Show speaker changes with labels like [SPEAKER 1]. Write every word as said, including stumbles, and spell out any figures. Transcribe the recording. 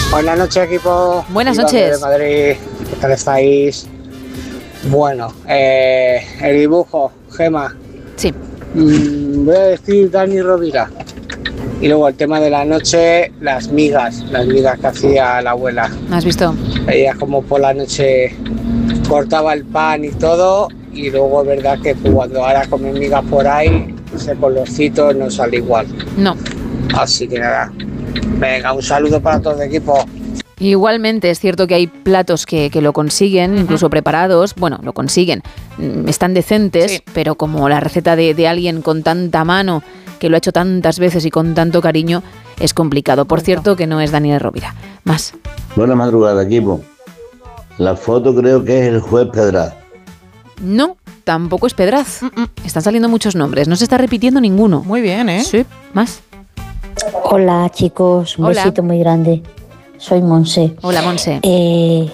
[SPEAKER 1] Buenas noches, equipo.
[SPEAKER 2] Buenas
[SPEAKER 1] Iván
[SPEAKER 2] noches.
[SPEAKER 1] De Madrid. ¿Qué tal estáis? Bueno, eh, el dibujo, Gema.
[SPEAKER 2] Sí.
[SPEAKER 1] Mm, voy a decir Dani Rovira. Y luego el tema de la noche, las migas, las migas que hacía la abuela.
[SPEAKER 2] ¿Has visto?
[SPEAKER 1] Ella como por la noche cortaba el pan y todo, y luego es verdad que cuando ahora comen migas por ahí, ese colorcito no sale igual.
[SPEAKER 2] No.
[SPEAKER 1] Así que nada, venga, un saludo para todo el equipo.
[SPEAKER 2] Igualmente es cierto que hay platos que, que lo consiguen, uh-huh. incluso preparados, bueno, lo consiguen, están decentes, sí. pero como la receta de, de alguien con tanta mano, que lo ha hecho tantas veces y con tanto cariño, es complicado. Por cierto, que no es Daniel Rovira. Más.
[SPEAKER 3] Buena madrugada, equipo. La foto creo que es el juez Pedraz.
[SPEAKER 2] No, tampoco es Pedraz. Uh-uh. Están saliendo muchos nombres, no se está repitiendo ninguno.
[SPEAKER 4] Muy bien, ¿eh?
[SPEAKER 2] Sí, más.
[SPEAKER 5] Hola, chicos, un
[SPEAKER 2] Hola.
[SPEAKER 5] besito muy grande. Soy Monse.
[SPEAKER 2] Hola, Monse.
[SPEAKER 5] Eh,